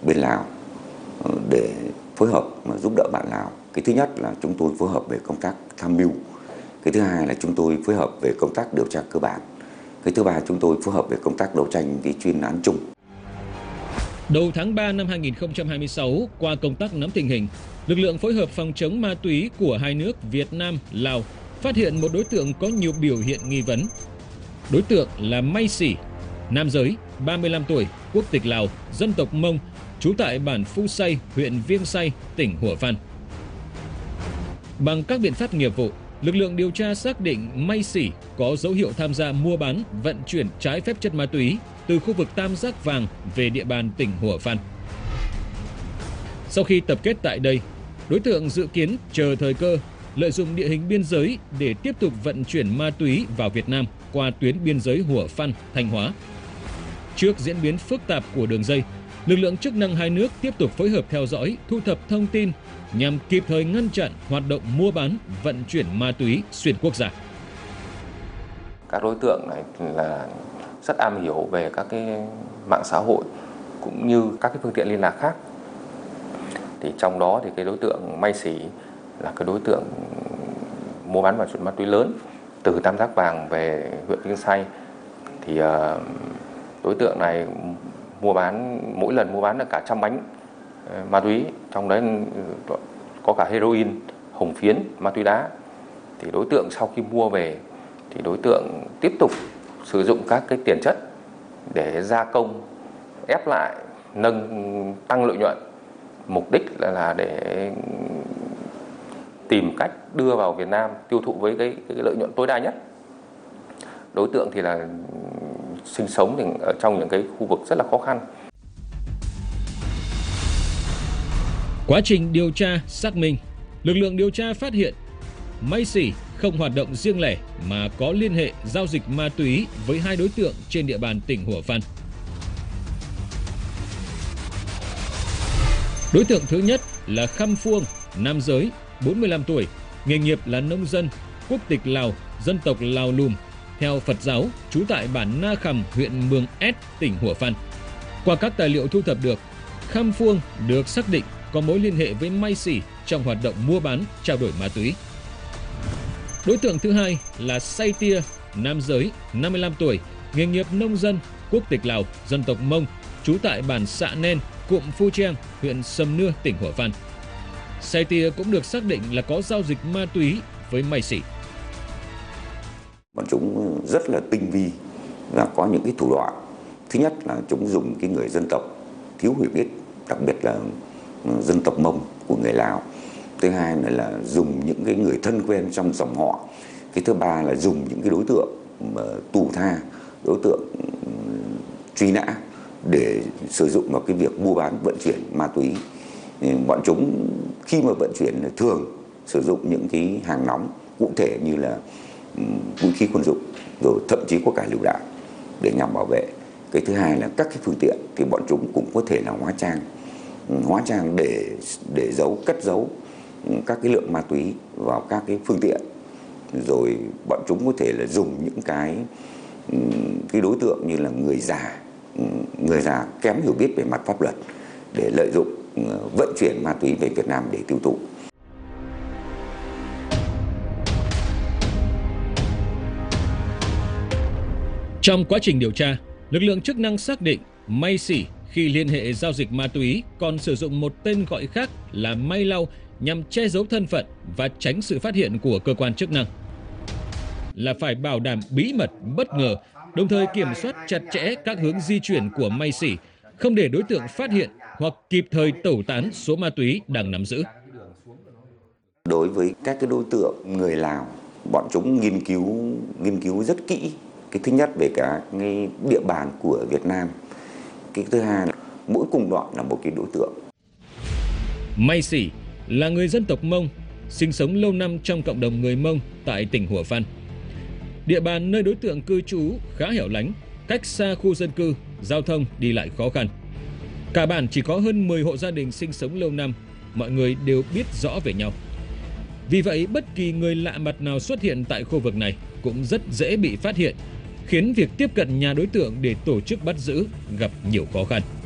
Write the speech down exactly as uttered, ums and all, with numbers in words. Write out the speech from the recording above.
bên Lào để phối hợp giúp đỡ bạn Lào. Cái thứ nhất là chúng tôi phối hợp về công tác tham mưu. Cái thứ hai là chúng tôi phối hợp về công tác điều tra cơ bản. Cái thứ ba chúng tôi phối hợp về công tác đấu tranh cái chuyên án chung. Đầu tháng ba năm hai nghìn không trăm hai mươi sáu, qua công tác nắm tình hình, lực lượng phối hợp phòng chống ma túy của hai nước Việt Nam, Lào phát hiện một đối tượng có nhiều biểu hiện nghi vấn. Đối tượng là May Sỉ, nam giới, ba mươi lăm tuổi, quốc tịch Lào, dân tộc Mông, trú tại bản Phu Say, huyện Viêng Say, tỉnh Hủa Phăn. Bằng các biện pháp nghiệp vụ, lực lượng điều tra xác định May Sỉ có dấu hiệu tham gia mua bán, vận chuyển trái phép chất ma túy từ khu vực Tam Giác Vàng về địa bàn tỉnh Hủa Phăn. Sau khi tập kết tại đây, đối tượng dự kiến chờ thời cơ, lợi dụng địa hình biên giới để tiếp tục vận chuyển ma túy vào Việt Nam qua tuyến biên giới Hủa Phăn, Thanh Hóa. Trước diễn biến phức tạp của đường dây, lực lượng chức năng hai nước tiếp tục phối hợp theo dõi, thu thập thông tin nhằm kịp thời ngăn chặn hoạt động mua bán, vận chuyển ma túy xuyên quốc gia. Các đối tượng này là rất am hiểu về các cái mạng xã hội cũng như các cái phương tiện liên lạc khác. Thì trong đó thì cái đối tượng May Sỉ là cái đối tượng mua bán vận chuyển ma túy lớn từ Tam Giác Vàng về huyện Viêng Say. Thì uh, đối tượng này mua bán mỗi lần mua bán là cả trăm bánh uh, ma túy, trong đấy có cả heroin, hồng phiến, ma túy đá. Thì đối tượng sau khi mua về thì đối tượng tiếp tục sử dụng các cái tiền chất để gia công, ép lại, nâng tăng lợi nhuận. Mục đích là, là để tìm cách đưa vào Việt Nam tiêu thụ với cái, cái lợi nhuận tối đa nhất. Đối tượng thì là sinh sống thì ở trong những cái khu vực rất là khó khăn. Quá trình điều tra, xác minh, lực lượng điều tra phát hiện May Sỉ không hoạt động riêng lẻ mà có liên hệ giao dịch ma túy với hai đối tượng trên địa bàn tỉnh Hủa Phăn. Đối tượng thứ nhất là Kham Phuong, nam giới, bốn mươi lăm tuổi, nghề nghiệp là nông dân, quốc tịch Lào, dân tộc Lào Lùm, theo Phật giáo, trú tại bản Na Kham, huyện Mường Ét, tỉnh Hủa Phăn. Qua các tài liệu thu thập được, Kham Phuong được xác định có mối liên hệ với May Sỉ trong hoạt động mua bán, trao đổi ma túy. Đối tượng thứ hai là Say Tia, nam giới, năm mươi lăm tuổi, nghề nghiệp nông dân, quốc tịch Lào, dân tộc Mông, trú tại bản Sạ Nen, cụm Phu Trang, huyện Sầm Nưa, tỉnh Hủa Phăn. Say Tia cũng được xác định là có giao dịch ma túy với May Sỉ. Bọn chúng rất là tinh vi và có những cái thủ đoạn. Thứ nhất là chúng dùng cái người dân tộc thiếu hiểu biết, đặc biệt là dân tộc Mông của người Lào. Thứ hai là, là dùng những cái người thân quen trong dòng họ. Cái thứ ba là dùng những cái đối tượng mà tù tha, đối tượng truy nã để sử dụng vào cái việc mua bán vận chuyển ma túy. Bọn chúng khi mà vận chuyển thường sử dụng những cái hàng nóng cụ thể như là vũ khí quân dụng, rồi thậm chí có cả lựu đạn để nhằm bảo vệ. Cái thứ hai là các cái phương tiện thì bọn chúng cũng có thể là hóa trang, hóa trang để để giấu, cất giấu các cái lượng ma túy vào các cái phương tiện. Rồi bọn chúng có thể là dùng những cái cái đối tượng như là người già, người già kém hiểu biết về mặt pháp luật để lợi dụng vận chuyển ma túy về Việt Nam để tiêu thụ. Trong quá trình điều tra, lực lượng chức năng xác định May Sỉ khi liên hệ giao dịch ma túy còn sử dụng một tên gọi khác là May Lau nhằm che giấu thân phận và tránh sự phát hiện của cơ quan chức năng. Là phải bảo đảm bí mật, bất ngờ, đồng thời kiểm soát chặt chẽ các hướng di chuyển của May Sỉ, không để đối tượng phát hiện hoặc kịp thời tẩu tán số ma túy đang nắm giữ. Đối với các cái đối tượng người Lào, bọn chúng nghiên cứu nghiên cứu rất kỹ. Cái thứ nhất về cả cái địa bàn của Việt Nam. Cái thứ hai là mỗi cung đoạn là một cái đối tượng. May Sỉ là người dân tộc Mông, sinh sống lâu năm trong cộng đồng người Mông tại tỉnh Hủa Phăn. Địa bàn nơi đối tượng cư trú khá hẻo lánh, cách xa khu dân cư, giao thông đi lại khó khăn. Cả bản chỉ có hơn mười hộ gia đình sinh sống lâu năm, mọi người đều biết rõ về nhau. Vì vậy, bất kỳ người lạ mặt nào xuất hiện tại khu vực này cũng rất dễ bị phát hiện, khiến việc tiếp cận nhà đối tượng để tổ chức bắt giữ gặp nhiều khó khăn.